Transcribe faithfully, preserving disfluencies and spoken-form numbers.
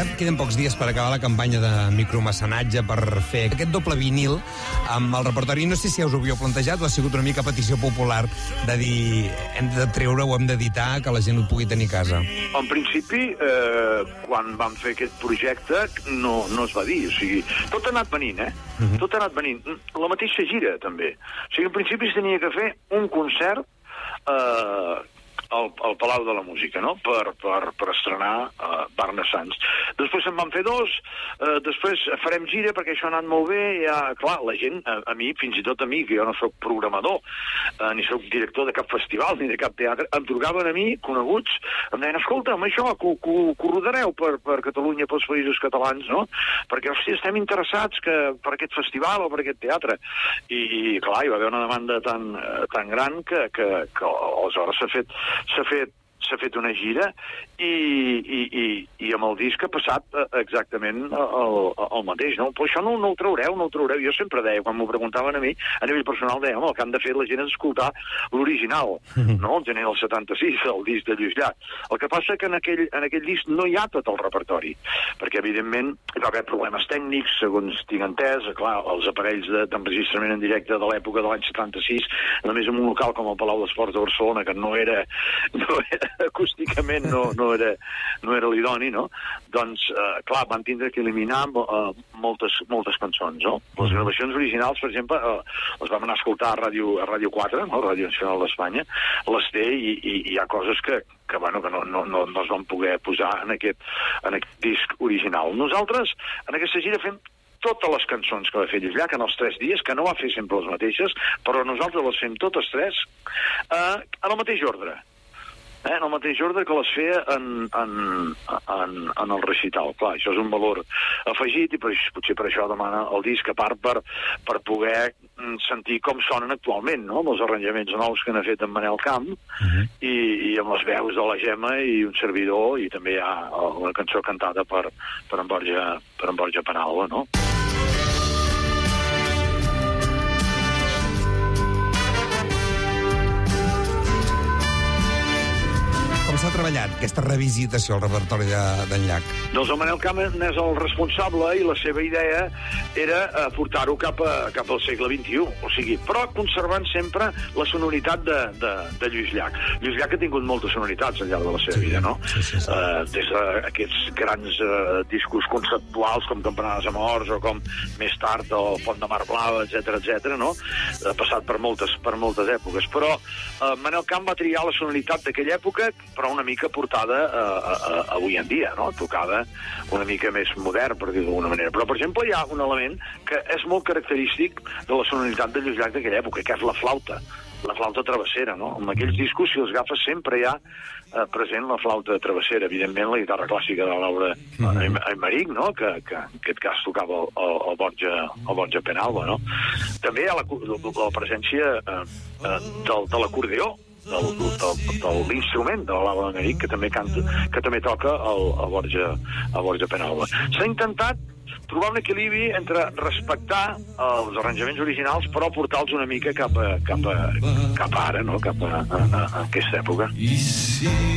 ara queden pocs dies per acabar la campanya de micromecenatge per fer aquest doble vinil amb el repertori. No sé si us ho havíeu plantejat o ha sigut una mica petició popular de dir hem de treure o hem d'editar que la gent ho pugui tenir a casa. En principi, eh, quan vam fer aquest projecte, no, no es va dir. O sigui, tot ha anat venint, eh? Uh-huh. Tot ha anat venint. La mateixa gira, també. O sigui, en principi es tenia que fer un concert eh, al, al Palau de la Música, no?, per, per, per estrenar uh, Barna Sants. Després en van fer dos, uh, després farem gira perquè això ha anat molt bé, ja, clar, la gent, a, a mi, fins i tot a mi, que jo no soc programador, uh, ni soc director de cap festival, ni de cap teatre, em trucaven a mi, coneguts, em deien, escolta, amb això, que, que, que ho rodareu per, per Catalunya, pels països catalans, no?, perquè, hòstia, estem interessats que, per aquest festival o per aquest teatre. I, i clar, hi va haver una demanda tan, tan gran que, que, que aleshores s'ha fet s'ha fet s'ha fet una gira i, i, i, i amb el disc ha passat exactament el, el mateix, no? Però això no, no ho traureu, no ho traureu. Jo sempre deia, quan m'ho preguntaven a mi, a nivell personal, deia, home, el que han de fer la gent és escoltar l'original, no? El gener del setanta-sis, el disc de Lluís Llach. El que passa que en aquell, en aquell disc no hi ha tot el repertori, perquè, evidentment, hi va haver problemes tècnics, segons tinc entès, clar, els aparells d'enregistrament en directe de l'època de l'any setanta-sis, només en un local com el Palau d'Esports de Barcelona, que no era, no era acústicament no, no era, no era l'idoni, no? Doncs, eh, clar, van tindre que eliminar eh, moltes, moltes cançons, no? Les gravacions originals, per exemple, eh, les vam anar a escoltar a Ràdio, a Ràdio quatre, no? Ràdio Nacional d'Espanya, les té i, i, i hi ha coses que, que, bueno, que no, no, no, no es van poder posar en aquest, en aquest disc original. Nosaltres, en aquesta gira, fem totes les cançons que va fer Lluís Llach en els tres dies, que no va fer sempre les mateixes, però nosaltres les fem totes tres eh, en el mateix ordre. Eh, en el mateix ordre que les feia en, en, en, en el recital. Clar, això és un valor afegit i per, potser per això demana el disc, a part per, per poder sentir com sonen actualment, no?, amb els arranjaments nous que n'ha fet en Manel Camp, uh-huh. i, i amb les veus de la Gemma i un servidor, i també hi ha una cançó cantada per, per en Borja, per en Borja Penalba, no? Com s'ha treballat aquesta revisitació al repertori d'en de Llach? Doncs el Manel Camp n'és el responsable i la seva idea era uh, portar-ho cap, a, cap al segle vint-i-u, o sigui, però conservant sempre la sonoritat de, de, de Lluís Llach. Lluís Llach ha tingut moltes sonoritats al llarg de la seva sí, vida, no? Sí, sí, sí. Uh, des d'aquests grans uh, discos conceptuals com Campanades a Morts o com més tard el Pont de Mar Blava, etcètera, etcètera, no? Ha passat per moltes, per moltes èpoques, però uh, Manel Camp va triar la sonoritat d'aquella època, però una mica portada a, a, a, avui en dia, no? Tocada una mica més modern, per dir-ho d'alguna manera. Però, per exemple, hi ha un element que és molt característic de la sonoritat de Lluís Llach d'aquella època, que és la flauta, la flauta travessera, no? En aquells discos, si els agafes, sempre hi ha eh, present la flauta travessera. Evidentment, la guitarra clàssica de Laura mm-hmm. Aymeric, no?, que, que en aquest cas tocava el, el, el, Borja, el Borja Penalba, no? També hi ha la, la, la presència eh, eh, del, de l'acordeó, del, del, de l'instrument de la Laura Aymeric, que també canta, que també toca el, el Borja, el Borja Penalba. S'ha intentat trobar un equilibri entre respectar els arranjaments originals però portar-los una mica cap a, cap a, cap a ara, no?, cap a, a, a aquesta època.